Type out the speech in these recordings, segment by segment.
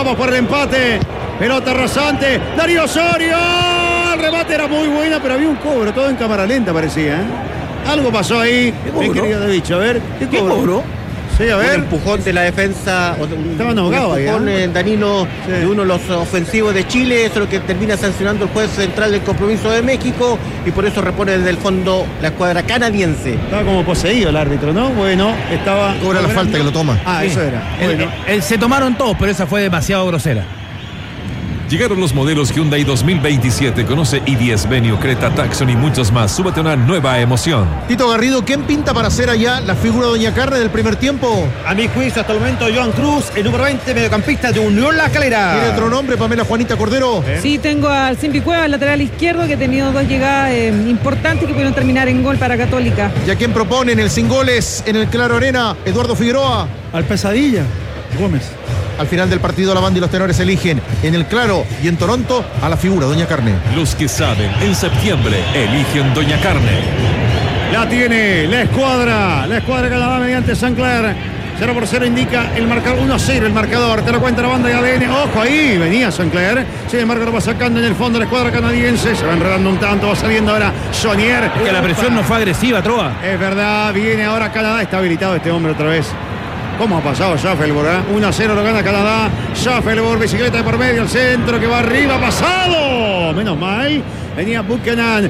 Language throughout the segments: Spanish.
Vamos por el empate. Pelota rasante. Darío Osorio. El remate era muy buena, pero había un cobro. Todo en cámara lenta parecía. Algo pasó ahí. Mi querido de bicho. A ver. ¿Qué cobro? Sí, a ver. Un empujón de la defensa. Estaban ahogados ahí. Danilo, de uno de los ofensivos de Chile. Eso es lo que termina sancionando el juez central del Compromiso de México. Y por eso repone desde el fondo la escuadra canadiense. Estaba como poseído el árbitro, ¿no? Bueno, estaba... Cobra la falta que lo toma. Sí. Eso era. Bueno. Se tomaron todos, pero esa fue demasiado grosera. Llegaron los modelos Hyundai 2027. Conoce i10, Venue, Creta, Tucson y muchos más. Súbete a una nueva emoción. Tito Garrido, ¿quién pinta para ser allá la figura de Doña Carne del primer tiempo? A mi juicio, hasta el momento, Joan Cruz, el número 20, mediocampista de Unión La Calera. ¿Tiene otro nombre, Pamela Juanita Cordero? Sí, tengo al Simpi Cueva, lateral izquierdo, que ha tenido dos llegadas importantes que pudieron terminar en gol para Católica. ¿Y a quién proponen el sin goles en el Claro Arena? Eduardo Figueroa. Al Pesadilla, Gómez. Al final del partido, la banda y los tenores eligen en el Claro y en Toronto a la figura Doña Carne. Los que saben, en septiembre eligen Doña Carne. La tiene la escuadra Canadá mediante Sinclair. 0-0 indica el marcador, 1-0 el marcador, te lo cuenta la banda de ADN. Ojo ahí, venía Sinclair. Sin embargo, lo va sacando en el fondo la escuadra canadiense. Se va enredando un tanto, va saliendo ahora Jonier. Que la presión no fue agresiva, Trova. Es verdad, viene ahora Canadá. Está habilitado este hombre otra vez. ¿Cómo ha pasado Schaffelburg? 1-0 lo gana Canadá. Schaffelburg, bicicleta de por medio, al centro que va arriba, pasado. Menos mal. Venía Buchanan.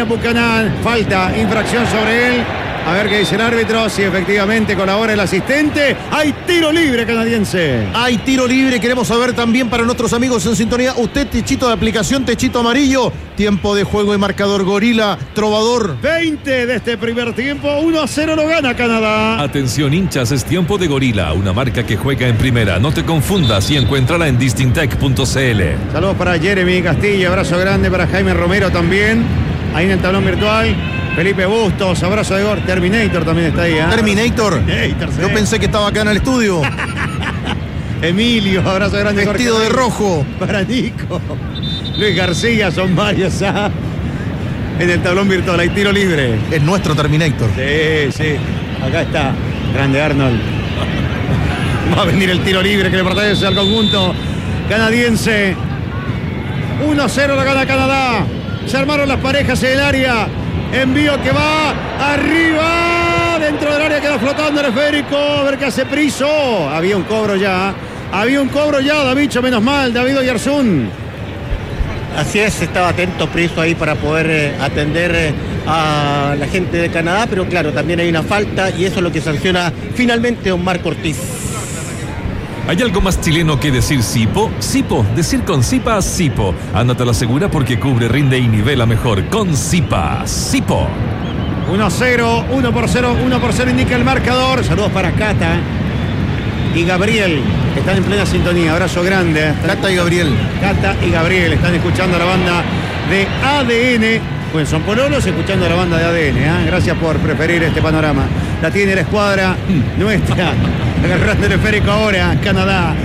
Falta, infracción sobre él. A ver qué dice el árbitro. Si efectivamente colabora el asistente. Hay tiro libre canadiense. Hay tiro libre. Queremos saber también para nuestros amigos en sintonía. Usted, techito de aplicación, techito amarillo. Tiempo de juego y marcador Gorila, Trovador. 20 de este primer tiempo. 1-0 lo gana Canadá. Atención hinchas, es tiempo de Gorila, una marca que juega en primera. No te confundas y encuéntrala en distintec.cl. Saludos para Jeremy Castillo. Abrazo grande para Jaime Romero también. Ahí en el tablón virtual. Felipe Bustos, abrazo de gol. Terminator también está ahí. Terminator. Sí. Yo pensé que estaba acá en el estudio. Emilio, abrazo grande. Vestido de rojo. Para Nico. Luis García, son varios. En el tablón virtual hay tiro libre. Es nuestro Terminator. Sí. Acá está. Grande Arnold. Va a venir el tiro libre que le pertenece al conjunto canadiense. 1-0 lo gana Canadá. Se armaron las parejas en el área. Envío que va arriba. Dentro del área queda flotando el esférico. A ver qué hace Priso. Había un cobro ya, Davicho, menos mal. David Oyarzún. Así es, estaba atento Priso ahí para poder atender a la gente de Canadá, pero claro, también hay una falta y eso es lo que sanciona finalmente don Marco Ortiz. ¿Hay algo más chileno que decir Sipo? Sipo, decir con Sipa, Sipo. Ándate a la segura porque cubre, rinde y nivela mejor. Con Sipa, Sipo. 1-0, 1-0 indica el marcador. Saludos para Cata y Gabriel, que están en plena sintonía. Abrazo grande. Cata y Gabriel están escuchando a la banda de ADN. Bueno, son pololos escuchando a la banda de ADN. Gracias por preferir este panorama. La tiene la escuadra nuestra. Agarrando el esférico ahora, Canadá.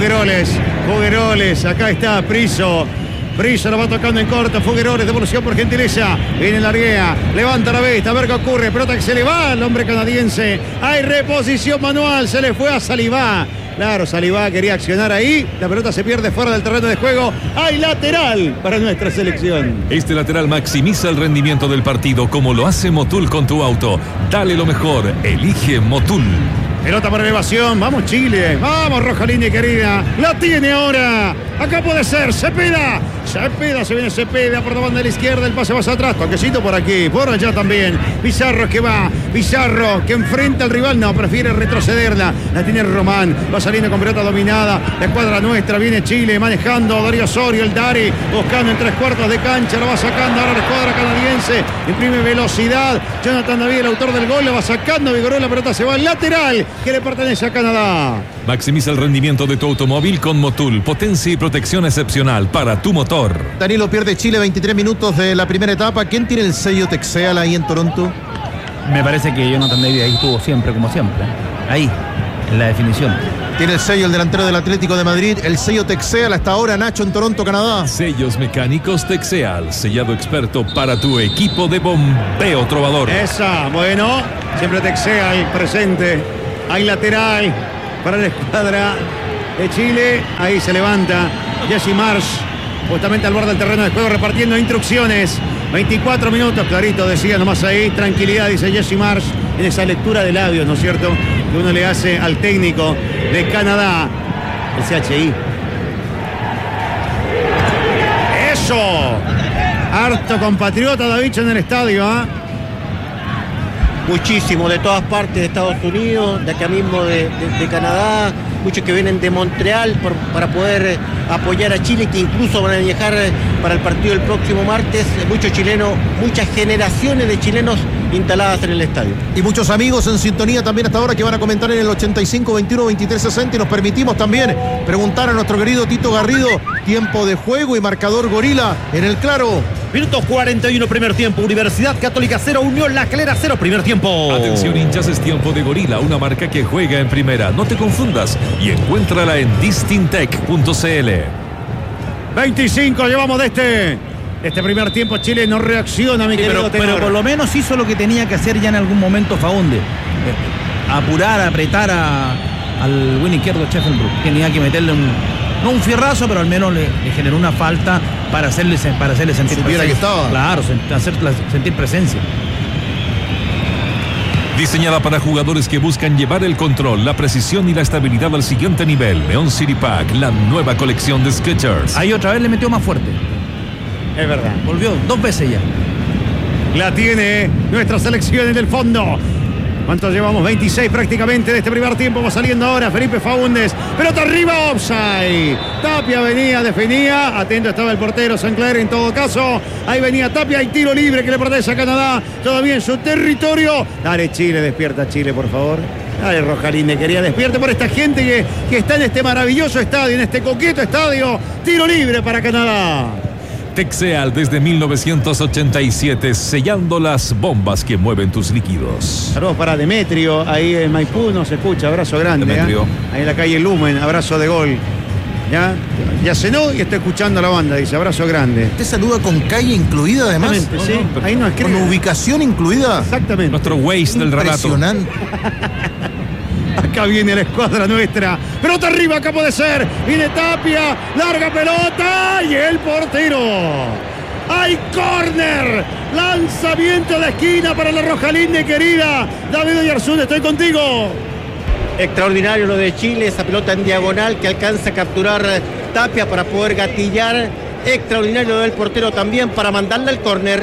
Fugueroles. Acá está Priso lo va tocando en corto. Fugueroles, devolución por gentileza. Viene Larguea, levanta la vista, a ver qué ocurre. Pelota que se le va al hombre canadiense. Hay reposición manual, se le fue a Salivá. Claro, Salivá quería accionar ahí. La pelota se pierde fuera del terreno de juego. Hay lateral para nuestra selección. Este lateral maximiza el rendimiento del partido como lo hace Motul con tu auto. Dale lo mejor, elige Motul. Pelota para elevación, vamos Chile, vamos roja línea querida, la tiene ahora, acá puede ser, Cepeda, se viene Cepeda por la banda de la izquierda, el pase más atrás, toquecito por aquí, por allá también, Pizarro que enfrenta al rival, no, prefiere retrocederla, la tiene Román, va saliendo con pelota dominada, la escuadra nuestra, viene Chile manejando, Darío Osorio, el Dari, buscando en 3/4 de cancha, lo va sacando ahora la escuadra canadiense, imprime velocidad, Jonathan David, el autor del gol, lo va sacando, vigoró la pelota, se va al lateral, que le pertenece a Canadá. Maximiza el rendimiento de tu automóvil con Motul. Potencia y protección excepcional para tu motor. Danilo, pierde Chile 23 minutos de la primera etapa. ¿Quién tiene el sello Texeal ahí en Toronto? Me parece que Jonathan David ahí estuvo siempre, como siempre. Ahí, en la definición. Tiene el sello el delantero del Atlético de Madrid, el sello Texeal hasta ahora, Nacho, en Toronto, Canadá. Sellos mecánicos Texeal, sellado experto para tu equipo de bombeo Trovador. Esa, bueno, siempre Texeal presente. Hay lateral para la escuadra de Chile. Ahí se levanta Jesse Marsh, justamente al borde del terreno de juego, repartiendo instrucciones. 24 minutos, clarito decía nomás ahí. Tranquilidad, dice Jesse Marsh, en esa lectura de labios, ¿no es cierto?, que uno le hace al técnico de Canadá, el CHI. ¡Eso! Harto compatriota Davicho en el estadio, ¿ah? Muchísimo, de todas partes de Estados Unidos, de acá mismo de Canadá, muchos que vienen de Montreal para poder apoyar a Chile, que incluso van a viajar para el partido el próximo martes. Muchos chilenos, muchas generaciones de chilenos instaladas en el estadio. Y muchos amigos en sintonía también hasta ahora que van a comentar en el 85 21 23 60, y nos permitimos también preguntar a nuestro querido Tito Garrido, tiempo de juego y marcador Gorila en el claro. Minuto 41, primer tiempo. Universidad Católica 0, Unión La Calera 0, primer tiempo. Atención hinchas, es tiempo de Gorila, una marca que juega en primera. No te confundas y encuéntrala en distintec.cl. 25 llevamos de este primer tiempo. Chile no reacciona, mi querido pero por lo menos hizo lo que tenía que hacer ya en algún momento Faunde. Apurar, apretar al win izquierdo Scheffenbrook. Tenía que meterle no un fierrazo, pero al menos le generó una falta para hacerle sentir supiera que estaba. Claro, sentir presencia. Diseñada para jugadores que buscan llevar el control, la precisión y la estabilidad al siguiente nivel. Neon City Pack, la nueva colección de Skechers. Ahí otra vez le metió más fuerte. Es verdad. Volvió 2 veces ya. La tiene nuestra selección en el fondo. ¿Cuántos llevamos? 26 prácticamente de este primer tiempo. Va saliendo ahora Felipe Faúndez. Pelota arriba, offside. Tapia venía, definía. Atento estaba el portero Sinclair en todo caso. Ahí venía Tapia y tiro libre que le pertenece a Canadá. Todavía en su territorio. Dale Chile, despierta Chile, por favor. Dale Rojalinde, quería despierte por esta gente que está en este maravilloso estadio, en este coqueto estadio. Tiro libre para Canadá. Texeal desde 1987, sellando las bombas que mueven tus líquidos. Saludos para Demetrio, ahí en Maipú nos escucha, abrazo grande. Demetrio. Ahí en la calle Lumen, abrazo de gol. Ya cenó y está escuchando a la banda, dice, abrazo grande. Usted saluda con calle incluida además. Sí, ahí no escribe. Con ubicación incluida. Exactamente. Nuestro Waze del relato. Impresionante. Acá viene la escuadra nuestra. Pelota arriba, acá puede ser. Viene Tapia, larga pelota y el portero. ¡Hay córner! Lanzamiento de esquina para la Rojalinde querida. David Oyarzún, estoy contigo. Extraordinario lo de Chile, esa pelota en diagonal que alcanza a capturar Tapia para poder gatillar. Extraordinario lo del portero también para mandarle al córner.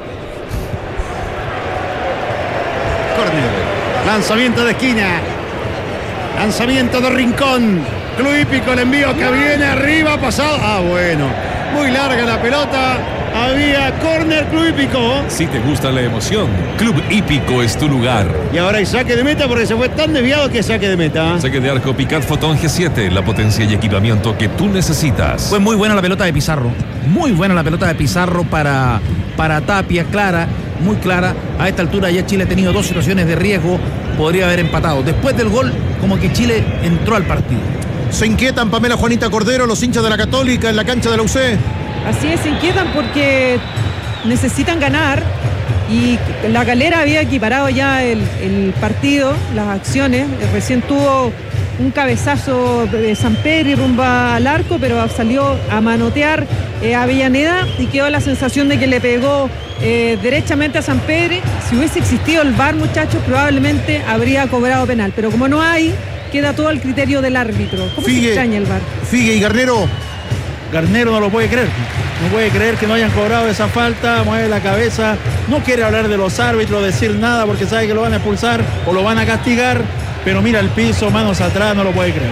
Córner. Lanzamiento de esquina. Lanzamiento de rincón. Club Hípico, el envío que viene arriba, pasado. Bueno. Muy larga la pelota. Había córner, Club Hípico. Si te gusta la emoción, Club Hípico es tu lugar. Y ahora hay saque de meta porque se fue tan desviado que saque de meta. Saque de arco Picat Photon G7, la potencia y equipamiento que tú necesitas. Fue muy buena la pelota de Pizarro. Muy buena la pelota de Pizarro para Tapia, clara, muy clara. A esta altura ya Chile ha tenido 2 situaciones de riesgo. Podría haber empatado. Después del gol, como que Chile entró al partido. Se inquietan Pamela Juanita Cordero, los hinchas de la Católica en la cancha de la UC. Así es, se inquietan porque necesitan ganar y la Calera había equiparado ya el partido, las acciones. Recién tuvo un cabezazo de Samperi rumbo al arco, pero salió a manotear a Avellaneda y quedó la sensación de que le pegó derechamente a Samperi. Si hubiese existido el VAR, muchachos, probablemente habría cobrado penal, pero como no hay, queda todo al criterio del árbitro. ¿Cómo se extraña el VAR? Figue y Garnero. Garnero no lo puede creer. No puede creer que no hayan cobrado esa falta, mueve la cabeza, no quiere hablar de los árbitros, decir nada porque sabe que lo van a expulsar o lo van a castigar, pero mira el piso, manos atrás, no lo puede creer.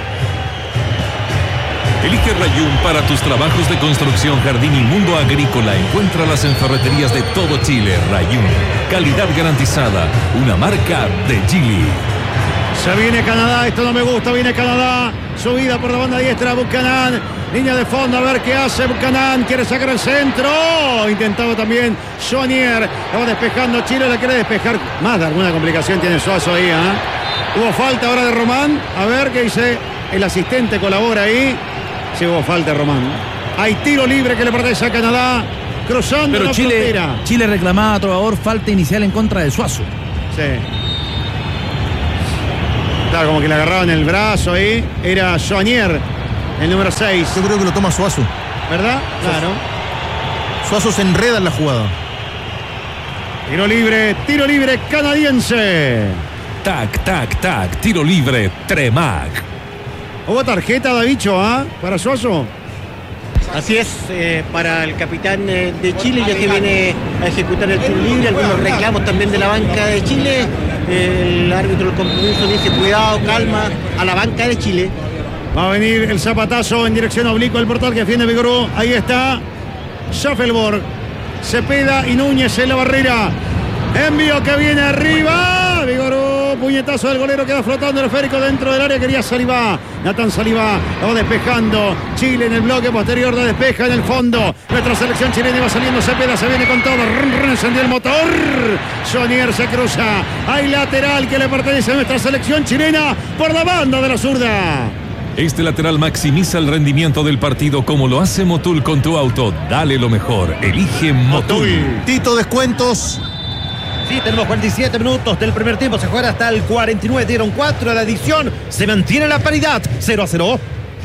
Elige Rayún para tus trabajos de construcción, jardín y mundo agrícola. Encuéntralas en ferreterías de todo Chile. Rayún, calidad garantizada, una marca de Chile. Se viene Canadá, esto no me gusta, viene Canadá. Subida por la banda diestra, Buchanan. Línea de fondo, a ver qué hace Buchanan. Quiere sacar el centro. Intentaba también Joanier. La va despejando Chile, la quiere despejar. Más de alguna complicación tiene Suazo ahí, Hubo falta ahora de Román. A ver qué dice el asistente, colabora ahí. Sí, hubo falta de Román. Hay tiro libre que le pertenece a Canadá. Cruzando pero la frontera. Chile reclamaba a Trovador falta inicial en contra de Suazo. Sí. Claro, como que le agarraban el brazo ahí. Era Joanier, el número 6. Yo creo que lo toma Suazo. ¿Verdad? Claro. Suazo se enreda en la jugada. Tiro libre canadiense. Tac, tac, tac. Tiro libre, Tremac. ¿Hubo tarjeta, Davicho, para Suazo? Así es, para el capitán de Chile, ya que viene a ejecutar el tiro libre. Algunos reclamos también de la banca de Chile. El árbitro del compromiso dice: cuidado, calma, a la banca de Chile. Va a venir el zapatazo en dirección oblicua del portal que defiende Vigorú. Ahí está Schaffelborg, Cepeda y Núñez en la barrera. Envío que viene arriba. Vigorú, puñetazo del golero, queda flotando el esférico dentro del área. Quería Saliba. Nathan Saliba lo va despejando. Chile en el bloque posterior de despeja en el fondo. Nuestra selección chilena va saliendo. Cepeda se viene con todo. Encendió el motor. Joanier se cruza. Hay lateral que le pertenece a nuestra selección chilena por la banda de la zurda. Este lateral maximiza el rendimiento del partido como lo hace Motul con tu auto. Dale lo mejor. Elige Motul. Tito, descuentos. Sí, tenemos 47 minutos del primer tiempo. Se juega hasta el 49. Dieron 4 a la adición. Se mantiene la paridad. 0-0.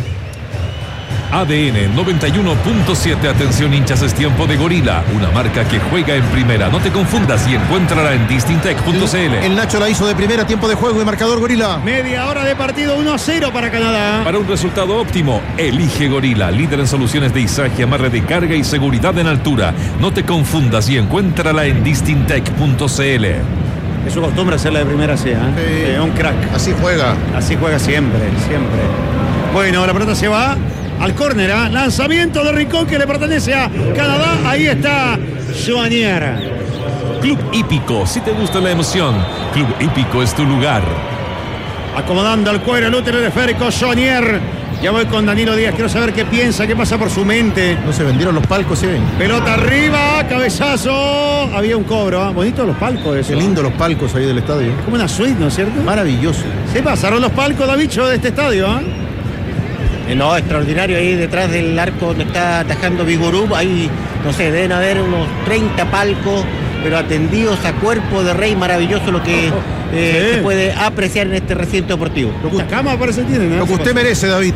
ADN 91.7. Atención, hinchas, es tiempo de Gorila, una marca que juega en primera. No te confundas y encuéntrala en distintec.cl. El Nacho la hizo de primera, tiempo de juego y marcador Gorila. Media hora de partido, 1-0 para Canadá. Para un resultado óptimo, elige Gorila, líder en soluciones de izaje, amarre de carga y seguridad en altura. No te confundas y encuéntrala en distintec.cl. Es su costumbre hacerla de primera, sí, un crack. Así juega. Así juega siempre, siempre. Bueno, la pelota se va al córner, lanzamiento de Rincón que le pertenece a Canadá. Ahí está Joanier. Club Hípico, si te gusta la emoción, Club Hípico es tu lugar. Acomodando el cuero, el útero, el esférico, Joanier. Ya voy con Danilo Díaz, quiero saber qué piensa, qué pasa por su mente. No se vendieron los palcos, ¿sí ven? Pelota arriba, cabezazo. Había un cobro, bonitos los palcos eso. Qué lindo los palcos ahí del estadio. Como una suite, ¿no es cierto? Maravilloso. Se pasaron los palcos, Davicho, de este estadio, No, extraordinario ahí detrás del arco donde está atajando Vigorú. Ahí, no sé, deben haber unos 30 palcos, pero atendidos a cuerpo de rey. Maravilloso lo que se puede apreciar en este recinto deportivo. Las camas parece que tienen, Lo que usted merece, David.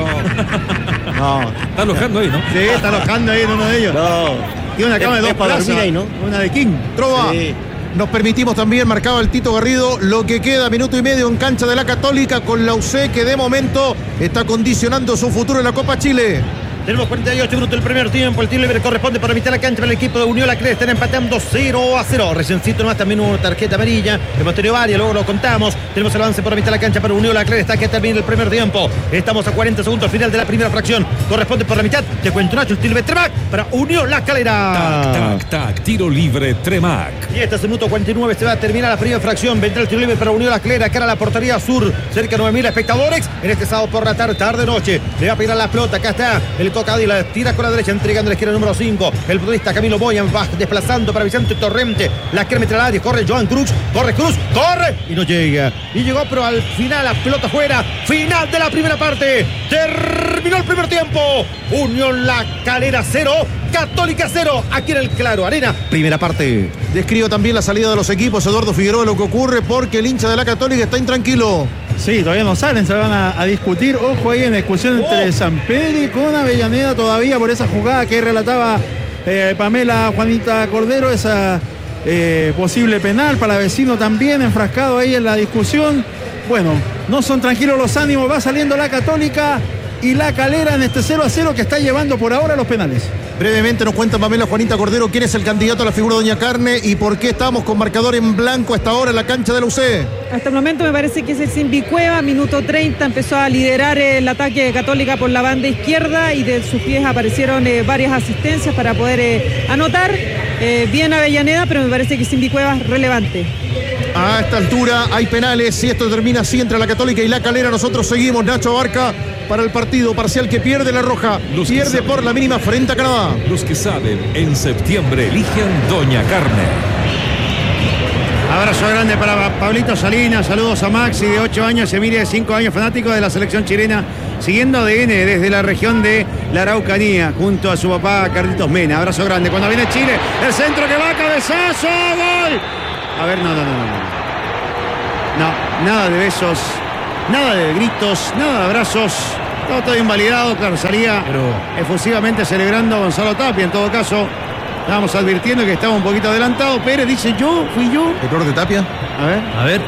No. Está alojando ahí, ¿no? Sí, está alojando ahí en uno de ellos. No. Tiene una cama de 2 para plazas, dormir ahí, ¿no? Una de King. Trova. Sí. Nos permitimos también, marcaba el Tito Garrido, lo que queda, minuto y medio en cancha de la Católica con la UC, que de momento está condicionando su futuro en la Copa Chile. Tenemos 48 minutos del primer tiempo. El tiro libre corresponde para mitad de la cancha para el equipo de Unión La Calera. Están empatando 0-0. Reciéncito nomás también hubo tarjeta amarilla. Hemos tenido varias, luego lo contamos. Tenemos el avance por mitad de la cancha para Unión La Calera. Está que termina el primer tiempo. Estamos a 40 segundos al final de la primera fracción. Corresponde por la mitad. Te cuento, Nacho, el tiro libre Tremac para Unión La Calera. Tac, tac, tac. Tiro libre Tremac. Y este es el minuto 49. Se va a terminar la primera fracción. Vendrá el tiro libre para Unión La Calera. Cara a la portería sur. Cerca de 9.000 espectadores. En este sábado por la tarde-noche. Le va a pegar la pelota. Acá está el Cocadí. La tira con la derecha, entregando la izquierda número 5. El futbolista Camilo Boyan va desplazando para Vicente Torrente. La quiere meter al área. Corre Joan Cruz. Corre Cruz. Corre. Y no llega. Y llegó, pero al final la pelota fuera. Final de la primera parte. Terminó el primer tiempo. Unión La Calera 0. Católica 0. Aquí en el Claro Arena. Primera parte. Describo también la salida de los equipos, Eduardo Figueroa, lo que ocurre porque el hincha de la Católica está intranquilo. Sí, todavía no salen, se van a discutir. Ojo ahí en discusión entre San Pedro y con Avellaneda todavía por esa jugada que relataba Pamela Juanita Cordero, esa posible penal para Vecino también enfrascado ahí en la discusión. Bueno, no son tranquilos los ánimos, va saliendo la Católica y La Calera en este 0-0 que está llevando por ahora los penales. Brevemente nos cuenta Pamela Juanita Cordero quién es el candidato a la figura de Doña Carne y por qué estamos con marcador en blanco hasta ahora en la cancha de la UC. Hasta el momento me parece que es el Simbi Cueva, minuto 30, empezó a liderar el ataque de Católica por la banda izquierda y de sus pies aparecieron varias asistencias para poder anotar. Bien Avellaneda, pero me parece que Simbi Cueva es relevante. A esta altura hay penales, si esto termina así entre la Católica y La Calera, nosotros seguimos. Nacho Abarca para el partido parcial que pierde la Roja, pierde por la mínima frente a Canadá. Los que saben, en septiembre eligen Doña Carne. Abrazo grande para Pablito Salinas, saludos a Maxi de 8 años, Emilia de 5 años, fanático de la selección chilena, siguiendo ADN desde la región de la Araucanía, junto a su papá Carlitos Mena. Abrazo grande. Cuando viene Chile, el centro que va, cabezazo, gol. A ver, no, nada de besos Nada de gritos, nada de abrazos. Todo invalidado, claro, salía efusivamente celebrando Gonzalo Tapia. En todo caso, estábamos advirtiendo que estaba un poquito adelantado. Pérez dice, fui yo. ¿Error de Tapia? A ver.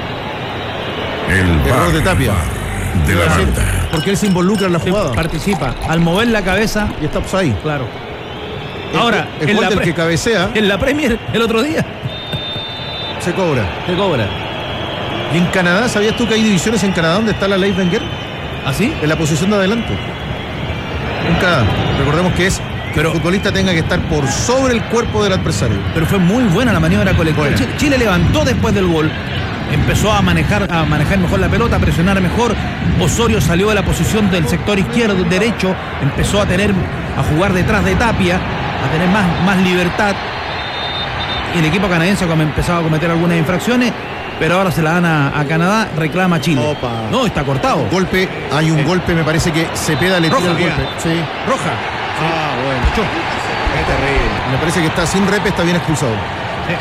El Error de Tapia. de la banda. Porque él se involucra en la jugada. Participa. Al mover la cabeza. Y está offside. Claro. Ahora, el gol del que cabecea en la Premier el otro día se cobra. se cobra. Y en Canadá, ¿sabías tú que hay divisiones en Canadá donde está la ley Wenger? ¿Así? En la posición de adelante. En Canadá. Recordemos que es que el futbolista tenga que estar por sobre el cuerpo del adversario. Pero fue muy buena la maniobra colectiva. Bueno. Chile levantó después del gol. Empezó a manejar mejor la pelota, a presionar mejor. Osorio salió de la posición del sector izquierdo, derecho, empezó a jugar detrás de Tapia, a tener más libertad. Y el equipo canadiense empezaba a cometer algunas infracciones, pero ahora se la dan a Canadá, reclama Chile. Opa. No, está cortado. Golpe, hay un golpe, me parece que Cepeda le tira el golpe. Sí. Roja. Bueno. Qué terrible. Me parece que está sin rep, está bien expulsado. Sí.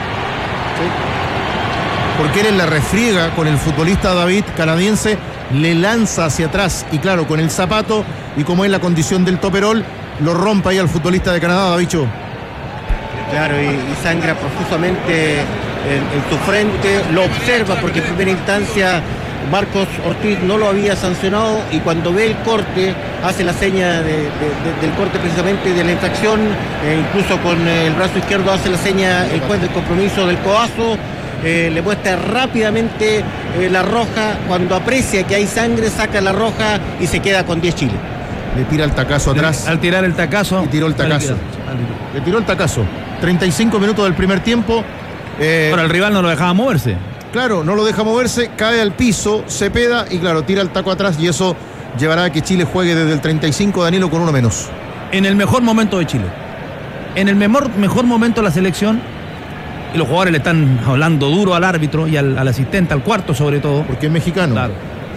Porque él en la refriega con el futbolista David canadiense, le lanza hacia atrás y claro, con el zapato y como es la condición del toperol, lo rompe ahí al futbolista de Canadá, Davicho. Claro, y sangra profusamente en su frente, lo observa porque en primera instancia Marcos Ortiz no lo había sancionado y cuando ve el corte, hace la seña del corte precisamente de la infracción, incluso con el brazo izquierdo hace la seña el juez del compromiso del codazo. Le muestra rápidamente la roja, cuando aprecia que hay sangre saca la roja y se queda con 10 Chile. Le tira el tacazo atrás. Al tirar el tacazo. Y tiró el tacazo. Le tiró el tacazo. 35 minutos del primer tiempo. Pero el rival no lo dejaba moverse. Claro, no lo deja moverse, cae al piso, Cepeda y claro, tira el taco atrás y eso llevará a que Chile juegue desde el 35, Danilo, con uno menos. En el mejor momento de Chile. En el mejor momento de la selección. Y los jugadores le están hablando duro al árbitro y al asistente, al cuarto sobre todo. Porque es mexicano. Claro.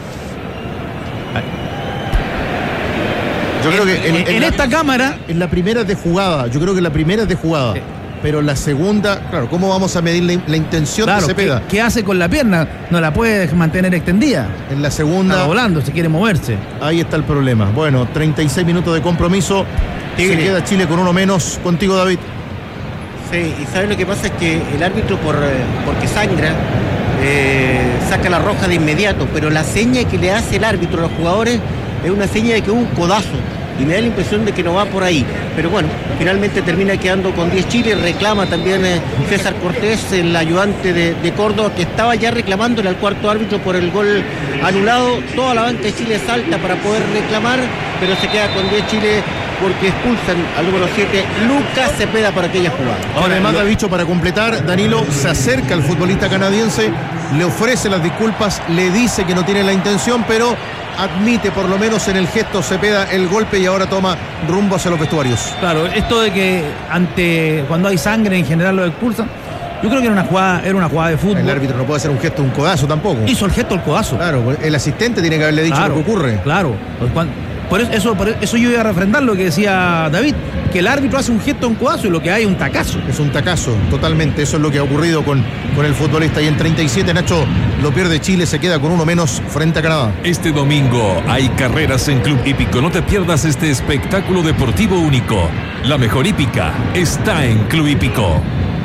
Yo creo que en esta cámara. En la primera es de jugada. Yo creo que la primera es de jugada. Pero la segunda, claro, ¿cómo vamos a medir la intención de Cepeda? ¿Qué hace con la pierna? No la puede mantener extendida. En la segunda. Está volando, se quiere moverse. Ahí está el problema. Bueno, 36 minutos de compromiso. Se queda Chile con uno menos. Contigo, David. Sí, y ¿sabes lo que pasa? Es que el árbitro, porque sangra, saca la roja de inmediato, pero la seña que le hace el árbitro a los jugadores es una seña de que hubo un codazo. Y me da la impresión de que no va por ahí. Pero bueno, finalmente termina quedando con 10 Chile. Reclama también César Cortés, el ayudante de Córdoba, que estaba ya reclamándole al cuarto árbitro por el gol anulado. Toda la banca de Chile salta para poder reclamar, pero se queda con 10 Chile porque expulsan al número 7, Lucas Cepeda, para aquella jugada. Ahora, además, Davicho, para completar, Danilo se acerca al futbolista canadiense, le ofrece las disculpas, le dice que no tiene la intención, pero admite por lo menos en el gesto Cepeda el golpe y ahora toma rumbo hacia los vestuarios. Claro, esto de que cuando hay sangre en general lo expulsan, yo creo que era una jugada de fútbol. El árbitro no puede hacer un gesto, un codazo tampoco. Hizo el gesto, el codazo. Claro, el asistente tiene que haberle dicho lo que ocurre. Claro, por eso yo iba a refrendar lo que decía David, que el árbitro hace un gesto, un codazo y lo que hay es un tacazo. Es un tacazo, totalmente. Eso es lo que ha ocurrido con el futbolista. Y en 37, Nacho, lo pierde Chile, se queda con uno menos frente a Canadá. Este domingo hay carreras en Club Hípico. No te pierdas este espectáculo deportivo único. La mejor hípica está en Club Hípico.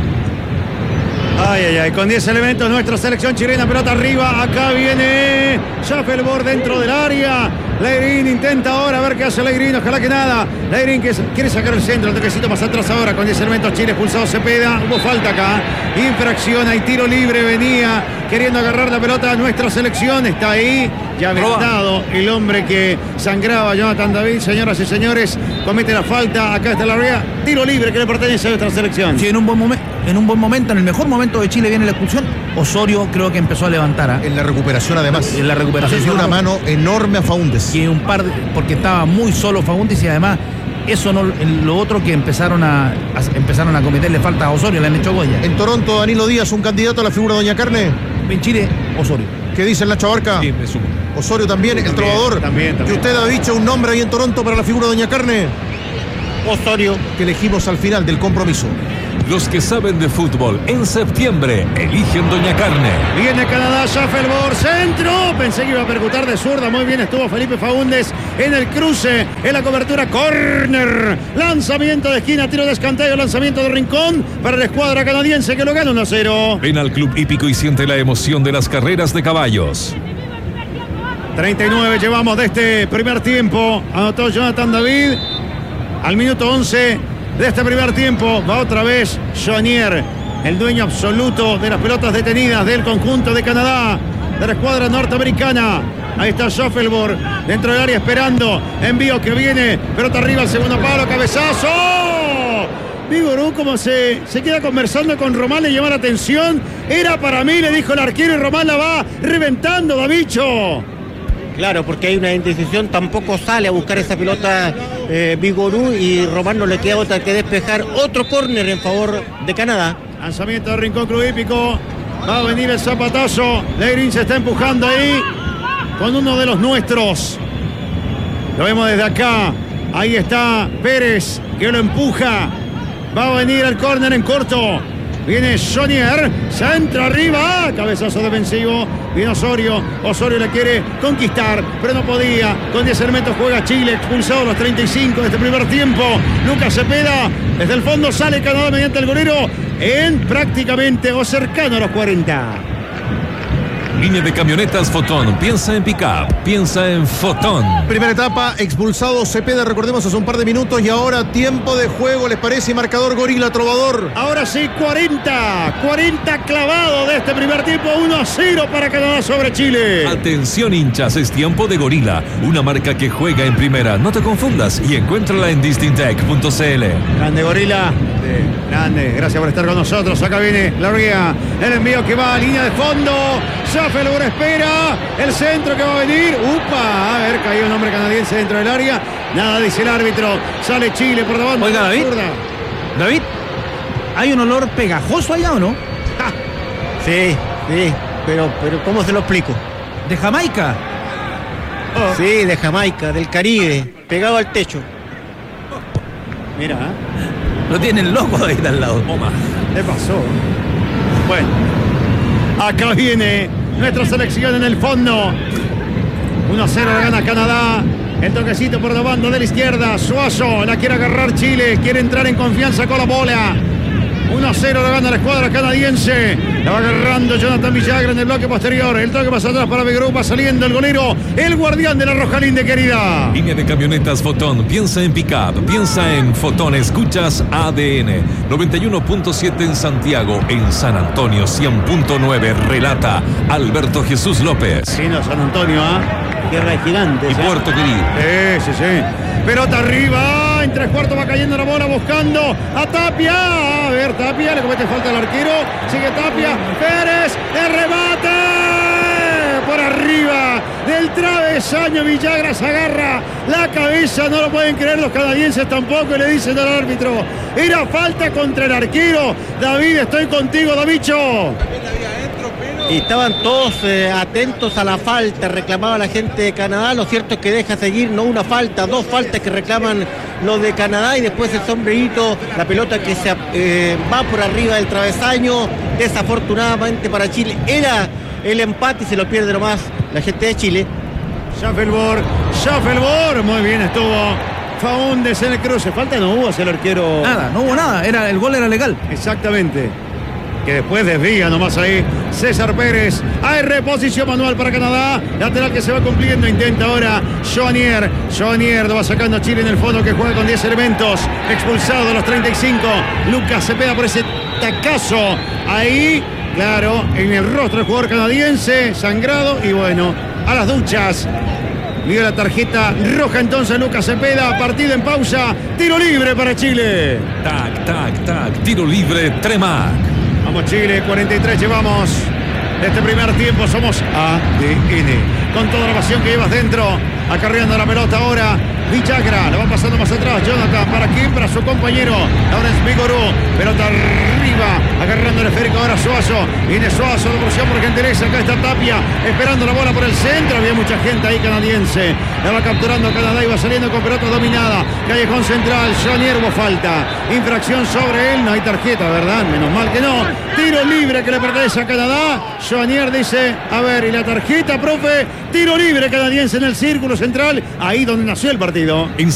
Ay, con 10 elementos nuestra selección chilena, pelota arriba, acá viene Schaffelborg dentro del área. Leirín intenta ahora a ver qué hace Leirín, ojalá que nada. Leirín que quiere sacar el centro, el toquecito más atrás ahora con 10 elementos. Chile expulsado Cepeda, hubo falta acá, infracción, hay tiro libre, venía queriendo agarrar la pelota a nuestra selección, está ahí, ya vendado el hombre que sangraba, Jonathan David. Señoras y señores, comete la falta, acá está la ría, tiro libre que le pertenece a nuestra selección. Sí, en un buen momento, en el mejor momento de Chile viene la expulsión. Osorio creo que empezó a levantar. En la recuperación, además. En la recuperación. Le dio una mano enorme a Faúndez. Y porque estaba muy solo Faúndez y además eso no, lo otro que empezaron a cometerle falta a Osorio, le han hecho goya. En Toronto, Danilo Díaz, un candidato a la figura de Doña Carne. En Chile, Osorio. ¿Qué dice el Nacho Barca? Sí, me sumo. Osorio también, el trovador. También. Que usted ha dicho un nombre ahí en Toronto para la figura de Doña Carne. Osorio. Que elegimos al final del compromiso. Los que saben de fútbol en septiembre eligen Doña Carne. Viene Canadá, Schaffelborg, centro. Pensé que iba a percutar de zurda. Muy bien estuvo Felipe Faúndez en el cruce, en la cobertura, córner. Lanzamiento de esquina, tiro de escanteo, lanzamiento de rincón para la escuadra canadiense que lo gana 1-0. Ven al Club Hípico y siente la emoción de las carreras de caballos. 39 llevamos de este primer tiempo. Anotó Jonathan David al minuto 11 de este primer tiempo. Va otra vez Joanier, el dueño absoluto de las pelotas detenidas del conjunto de Canadá, de la escuadra norteamericana. Ahí está Schaffelborg dentro del área esperando. Envío que viene, pelota arriba al segundo palo, cabezazo. Vigorú como se queda conversando con Román, le llama la atención. Era para mí, le dijo el arquero, y Román la va reventando, Davicho. Claro, porque hay una indecisión, tampoco sale a buscar esa pelota Vigorú, y Román no le queda otra que despejar otro córner en favor de Canadá. Lanzamiento de Rincón Club Hípico. Va a venir el zapatazo. Leirin se está empujando ahí con uno de los nuestros. Lo vemos desde acá. Ahí está Pérez que lo empuja. Va a venir el córner en corto. Viene Joanier, centro arriba, cabezazo defensivo. Viene Osorio, Osorio la quiere conquistar, pero no podía. Con 10 elementos juega Chile, expulsado a los 35 de este primer tiempo. Lucas Cepeda, desde el fondo sale Canadá mediante el golero en prácticamente o cercano a los 40. Línea de camionetas Fotón. Piensa en pick-up, piensa en Fotón. Primera etapa, expulsado Cepeda, recordemos, hace un par de minutos, y ahora tiempo de juego, ¿les parece? Marcador Gorila Trovador. Ahora sí, 40 clavado de este primer tiempo, 1-0 para Canadá sobre Chile. Atención hinchas, es tiempo de Gorila, una marca que juega en primera. No te confundas y encuéntrala en distintec.cl. Grande Gorila, grande, gracias por estar con nosotros. Acá viene Larrea, el envío que va a línea de fondo. Schaffelborg espera, el centro que va a venir. ¡Upa! A ver, cayó un hombre canadiense dentro del área. Nada, dice el árbitro. Sale Chile por la banda. Oiga, David. David, ¿hay un olor pegajoso allá o no? ¡Ja! Sí, pero ¿cómo se lo explico? ¿De Jamaica? Sí, de Jamaica, del Caribe, pegado al techo. Mira, Lo tienen loco ahí al lado. ¿qué pasó? Bueno, acá viene nuestra selección en el fondo. 1-0 la gana Canadá. El toquecito por la banda de la izquierda. Suazo la quiere agarrar Chile. Quiere entrar en confianza con la bola. 1-0 la gana la escuadra canadiense. La va agarrando Jonathan Villagra en el bloque posterior. El toque pasa atrás para Vigorú. Va saliendo el golero, el guardián de la Roja Linde querida. Línea de camionetas Fotón. Piensa en pick-up, piensa en Fotón. Escuchas ADN 91.7 en Santiago, en San Antonio 100.9. Relata Alberto Jesús López. Sí, no, San Antonio, Tierra de gigantes. Y Puerto Querido. Sí. Pelota arriba. En 3/4 va cayendo la bola buscando a Tapia. A ver, Tapia, le comete falta al arquero. Sigue Tapia. Pérez, el remate. Por arriba del travesaño. Villagra se agarra la cabeza. No lo pueden creer los canadienses tampoco. Y le dicen al árbitro: era falta contra el arquero. David, estoy contigo, Davicho. Y estaban todos atentos a la falta, reclamaba la gente de Canadá. Lo cierto es que deja seguir, no una falta, 2 faltas que reclaman los de Canadá, y después el sombrerito, la pelota que se va por arriba del travesaño. Desafortunadamente para Chile era el empate y se lo pierde nomás la gente de Chile. Schaffelborg, muy bien estuvo Faúndez en el cruce. Falta no hubo hacia el arquero. Nada, no hubo nada, el gol era legal. Exactamente. Que después desvía nomás ahí César Pérez. Hay reposición manual para Canadá. Lateral que se va cumpliendo. Intenta ahora Joanier. Joanier lo va sacando Chile en el fondo, que juega con 10 elementos. Expulsado a los 35. Lucas Cepeda por ese tacazo. Ahí, claro, en el rostro del jugador canadiense. Sangrado y bueno, a las duchas. Vio la tarjeta roja entonces Lucas Cepeda. Partido en pausa. Tiro libre para Chile. Tac. Tiro libre Tremac. Vamos Chile, 43 llevamos de este primer tiempo. Somos ADN. Con toda la pasión que llevas dentro. Acarreando la pelota ahora. Villagra, la va pasando más atrás. Jonathan, ¿para quién? Para su compañero. Ahora es Vigorú. Pelota arriba. Agarrando el esférico ahora Suazo. Viene Suazo, devolución por Gentileza. Acá está Tapia. Esperando la bola por el centro. Había mucha gente ahí canadiense. La va capturando Canadá y va saliendo con pelota dominada. Callejón central. Joanier, hubo falta. Infracción sobre él. No hay tarjeta, ¿verdad? Menos mal que no. Tiro libre que le pertenece a Canadá. Joanier dice, a ver, ¿y la tarjeta, profe? Tiro libre canadiense en el círculo central. Ahí donde nació el partido.